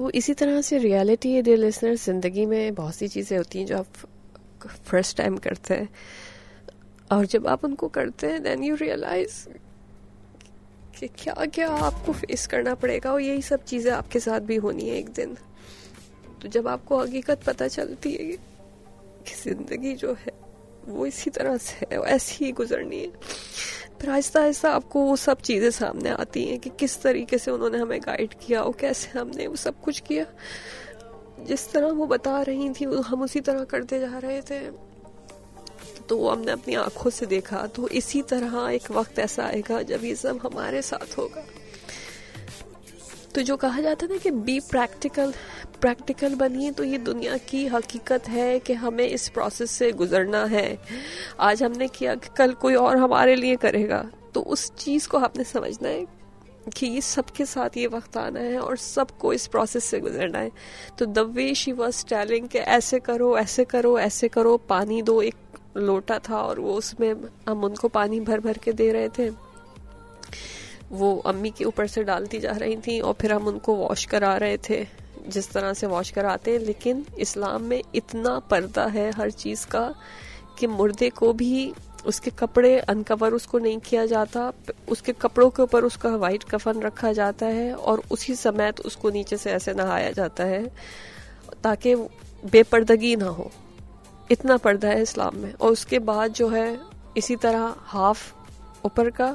इसी तरह से रियलिटी डियर लिसनर, ज़िंदगी में बहुत सी चीज़ें होती हैं जो आप फर्स्ट टाइम करते हैं, और जब आप उनको करते हैं देन यू रियलाइज कि क्या क्या आपको फेस करना पड़ेगा, और यही सब चीज़ें आपके साथ भी होनी है एक दिन। तो जब आपको हकीकत पता चलती है कि ज़िंदगी जो है वो इसी तरह से है, ऐसी ही गुजरनी है, फिर आहिस्ता आहिस्ता आपको वो सब चीज़ें सामने आती हैं कि किस तरीके से उन्होंने हमें गाइड किया और कैसे हमने वो सब कुछ किया। जिस तरह वो बता रही थी हम उसी तरह करते जा रहे थे, तो वो हमने अपनी आंखों से देखा। तो इसी तरह एक वक्त ऐसा आएगा जब ये सब हमारे साथ होगा। तो जो कहा जाता है ना कि बी प्रैक्टिकल बनिए, तो ये दुनिया की हकीकत है कि हमें इस प्रोसेस से गुजरना है। आज हमने किया कि कल कोई और हमारे लिए करेगा, तो उस चीज़ को आपने समझना है कि ये सबके साथ ये वक्त आना है और सबको इस प्रोसेस से गुजरना है। तो the way she was telling कि ऐसे करो ऐसे करो ऐसे करो, पानी दो, एक लोटा था और वो उसमें हम उनको पानी भर भर के दे रहे थे, वो अम्मी के ऊपर से डालती जा रही थी और फिर हम उनको वॉश करा रहे थे जिस तरह से वॉश कराते हैं। लेकिन इस्लाम में इतना पर्दा है हर चीज़ का कि मुर्दे को भी उसके कपड़े अनकवर उसको नहीं किया जाता, उसके कपड़ों के ऊपर उसका वाइट कफन रखा जाता है और उसी समेत उसको नीचे से ऐसे नहाया जाता है ताकि बेपर्दगी ना हो। इतना पर्दा है इस्लाम में। और उसके बाद जो है इसी तरह हाफ ऊपर का